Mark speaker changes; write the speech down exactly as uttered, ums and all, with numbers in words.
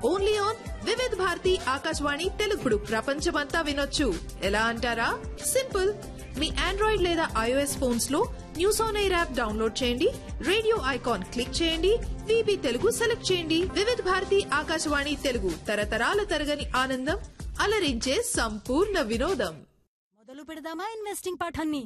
Speaker 1: Only on Vividh Bharati Akashvani తెలుగుడు. ప్రపంచమంతా వినొచ్చు. ఎలా అంటారా? సింపుల్. మీ ఆండ్రాయిడ్ లేదా ఐఓఎస్ ఫోన్స్ లో news on air app download చేయండి, రేడియో ఐకాన్ క్లిక్ చేయండి, వీబీ తెలుగు సెలెక్ట్ చేయండి. వివిధ భారతి ఆకాశవాణి తెలుగు, తరతరాల తరగని ఆనందం, అలరించే సంపూర్ణ వినోదం.
Speaker 2: మొదలు పెడదామా ఇన్వెస్టింగ్ పాఠాన్ని?